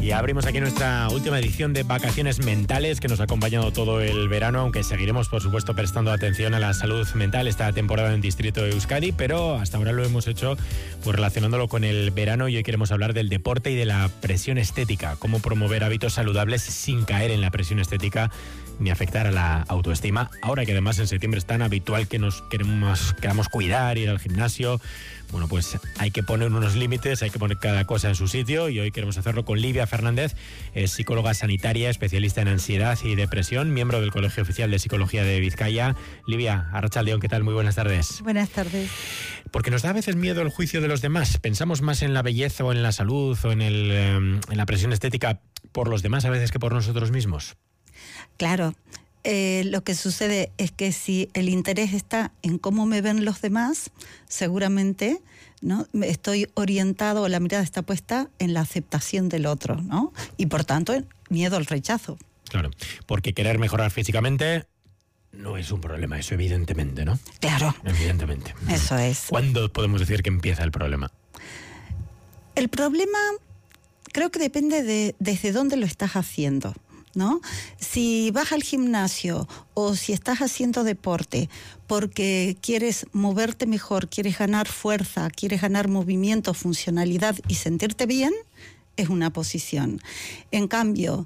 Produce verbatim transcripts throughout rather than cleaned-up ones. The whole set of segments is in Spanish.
Y abrimos aquí nuestra última edición de Vacaciones Mentales, que nos ha acompañado todo el verano, aunque seguiremos, por supuesto, prestando atención a la salud mental esta temporada en Distrito de Euskadi, pero hasta ahora lo hemos hecho pues relacionándolo con el verano, y hoy queremos hablar del deporte y de la presión estética, cómo promover hábitos saludables sin caer en la presión estética ni afectar a la autoestima. Ahora que además en septiembre es tan habitual que nos queremos, queramos cuidar, ir al gimnasio, bueno, pues hay que poner unos límites, hay que poner cada cosa en su sitio, y hoy queremos hacerlo con Livia Fernández, es psicóloga sanitaria, especialista en ansiedad y depresión, miembro del Colegio Oficial de Psicología de Vizcaya. Livia, Arratsaldeon, ¿qué tal? Muy buenas tardes. Buenas tardes. Porque nos da a veces miedo el juicio de los demás. Pensamos más en la belleza o en la salud o en, el, en la presión estética por los demás a veces que por nosotros mismos. Claro, eh, lo que sucede es que si el interés está en cómo me ven los demás, seguramente, ¿no?, estoy orientado, o la mirada está puesta en la aceptación del otro, ¿no? Y por tanto, miedo al rechazo. Claro, porque querer mejorar físicamente no es un problema, eso evidentemente, ¿no? Claro. Evidentemente. Eso es. ¿Cuándo podemos decir que empieza el problema? El problema creo que depende de desde dónde lo estás haciendo, ¿no? Si vas al gimnasio o si estás haciendo deporte porque quieres moverte mejor, quieres ganar fuerza, quieres ganar movimiento, funcionalidad y sentirte bien, es una posición. En cambio,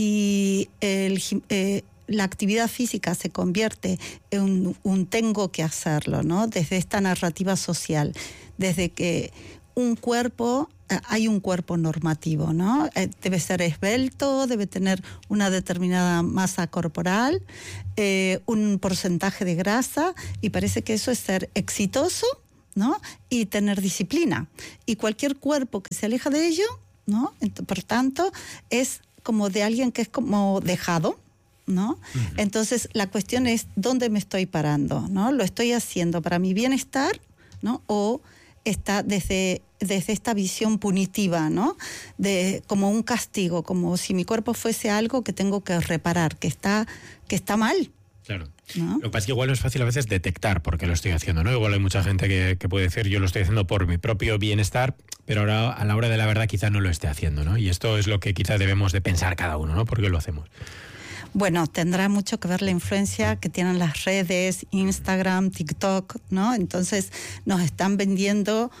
si el, eh, la actividad física se convierte en un, un tengo que hacerlo, ¿no? Desde esta narrativa social, desde que un cuerpo, hay un cuerpo normativo, ¿no? Debe ser esbelto, debe tener una determinada masa corporal, eh, un porcentaje de grasa, y parece que eso es ser exitoso, ¿no? Y tener disciplina. Y cualquier cuerpo que se aleja de ello, ¿no?, por tanto, es como de alguien que es como dejado, ¿no? Uh-huh. Entonces, la cuestión es dónde me estoy parando, ¿no? ¿Lo estoy haciendo para mi bienestar, ¿no?, o está desde, desde esta visión punitiva, ¿no?, de como un castigo, como si mi cuerpo fuese algo que tengo que reparar, que está, que está mal? Claro. ¿No? Lo que pasa es que igual no es fácil a veces detectar por qué lo estoy haciendo, ¿no? Igual hay mucha gente que, que puede decir, yo lo estoy haciendo por mi propio bienestar, pero ahora a la hora de la verdad quizá no lo esté haciendo, ¿no? Y esto es lo que quizá debemos de pensar cada uno, ¿no? ¿Por qué lo hacemos? Bueno, tendrá mucho que ver la influencia que tienen las redes, Instagram, TikTok, ¿no? Entonces nos están vendiendo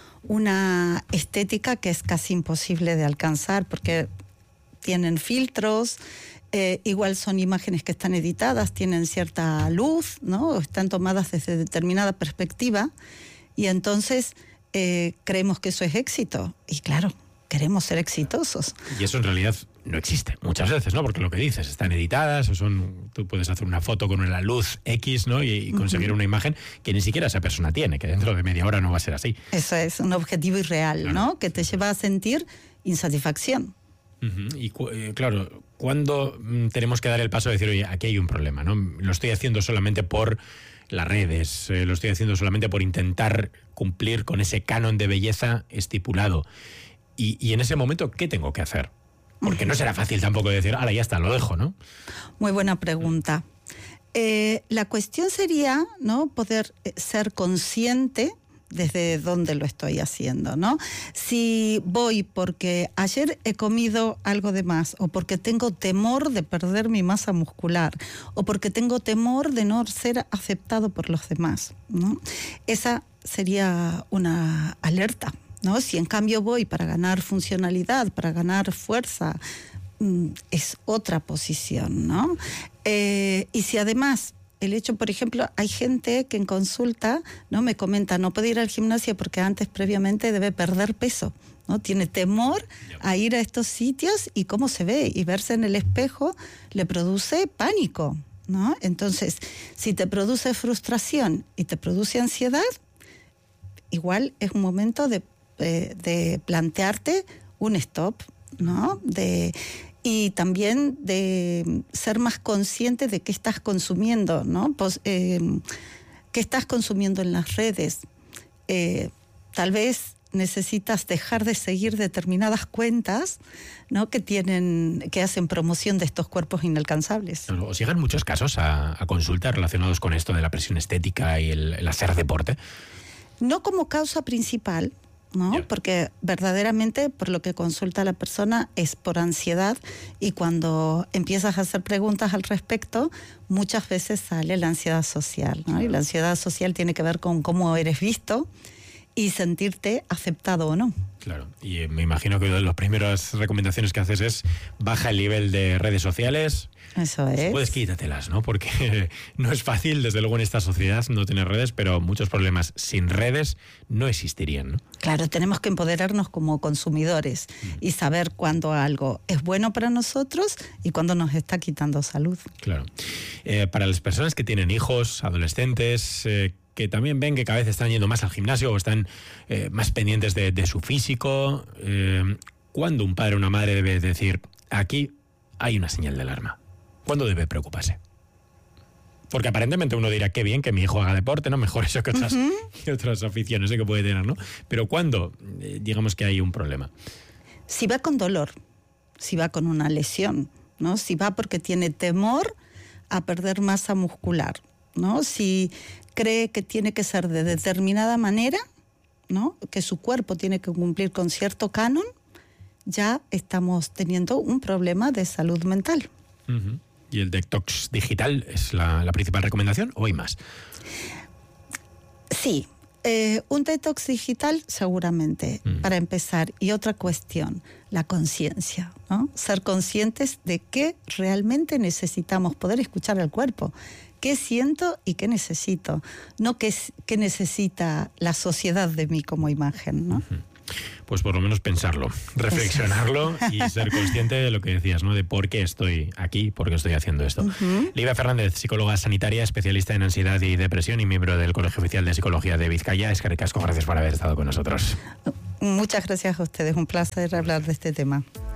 una estética que es casi imposible de alcanzar porque tienen filtros, eh, igual son imágenes que están editadas, tienen cierta luz, ¿no? Están tomadas desde determinada perspectiva, y entonces eh, creemos que eso es éxito. Y claro, queremos ser exitosos. Y eso en realidad no existe muchas veces, ¿no? Porque lo que dices, están editadas, o son, tú puedes hacer una foto con la luz X, ¿no? Y, y conseguir uh-huh. una imagen que ni siquiera esa persona tiene, que dentro de media hora no va a ser así. Eso es un objetivo irreal, claro. ¿no? Que te lleva a sentir insatisfacción. Uh-huh. Y eh, claro, ¿cuándo mm, tenemos que dar el paso de decir, oye, aquí hay un problema, ¿no? Lo estoy haciendo solamente por las redes, eh, lo estoy haciendo solamente por intentar cumplir con ese canon de belleza estipulado. Y, y en ese momento, ¿qué tengo que hacer? Porque no será fácil tampoco decir, ala, ya está, lo dejo, ¿no? Muy buena pregunta. Eh, la cuestión sería, ¿no?, poder ser consciente desde dónde lo estoy haciendo, ¿no? Si voy porque ayer he comido algo de más, o porque tengo temor de perder mi masa muscular, o porque tengo temor de no ser aceptado por los demás, ¿no? Esa sería una alerta, ¿no? Si en cambio voy para ganar funcionalidad, para ganar fuerza, es otra posición, ¿no? Eh, y si además el hecho, por ejemplo, hay gente que en consulta, ¿no?, me comenta, no puede ir al gimnasio porque antes previamente debe perder peso, ¿no? Tiene temor a ir a estos sitios, y cómo se ve, y verse en el espejo le produce pánico, ¿no? Entonces, si te produce frustración y te produce ansiedad, igual es un momento de, eh, de plantearte un stop, ¿no? De... Y también de ser más consciente de qué estás consumiendo, ¿no? Pues, eh, qué estás consumiendo en las redes. Eh, tal vez necesitas dejar de seguir determinadas cuentas, ¿no?, que tienen, que hacen promoción de estos cuerpos inalcanzables. ¿Os llegan muchos casos a, a consulta relacionados con esto de la presión estética y el, el hacer deporte? No como causa principal, ¿no? Yeah. Porque verdaderamente por lo que consulta la persona es por ansiedad, y cuando empiezas a hacer preguntas al respecto, muchas veces sale la ansiedad social, ¿no? Y la ansiedad social tiene que ver con cómo eres visto y sentirte aceptado o no. Claro, y me imagino que una de las primeras recomendaciones que haces es baja el nivel de redes sociales. Eso es. Si puedes, quítatelas, ¿no? Porque no es fácil, desde luego, en esta sociedad no tener redes, pero muchos problemas sin redes no existirían, ¿no? Claro, tenemos que empoderarnos como consumidores mm. y saber cuándo algo es bueno para nosotros y cuándo nos está quitando salud. Claro. Eh, para las personas que tienen hijos, adolescentes, eh, que también ven que cada vez están yendo más al gimnasio o están eh, más pendientes de, de su físico, eh, ¿cuándo un padre o una madre debe decir, aquí hay una señal de alarma? ¿Cuándo debe preocuparse? Porque aparentemente uno dirá, qué bien que mi hijo haga deporte, ¿no? Mejor eso que otras, uh-huh. que otras aficiones ¿eh? que puede tener, ¿no? Pero ¿cuándo eh, digamos que hay un problema? Si va con dolor, si va con una lesión, ¿no? Si va porque tiene temor a perder masa muscular, ¿no? Si cree que tiene que ser de determinada manera, ¿no? Que su cuerpo tiene que cumplir con cierto canon, ya estamos teniendo un problema de salud mental. Uh-huh. ¿Y el detox digital es la, la principal recomendación o hay más? Sí, eh, un detox digital seguramente, uh-huh. para empezar. Y otra cuestión, la conciencia, ¿no? Ser conscientes de qué realmente necesitamos, poder escuchar al cuerpo. ¿Qué siento y qué necesito? No qué, qué necesita la sociedad de mí como imagen, ¿no? Uh-huh. Pues por lo menos pensarlo, reflexionarlo y ser consciente de lo que decías, ¿no? De por qué estoy aquí, por qué estoy haciendo esto. Uh-huh. Leiva Fernández, psicóloga sanitaria, especialista en ansiedad y depresión y miembro del Colegio Oficial de Psicología de Vizcaya. Eskerrik asko, gracias por haber estado con nosotros. Muchas gracias a ustedes, un placer hablar de este tema.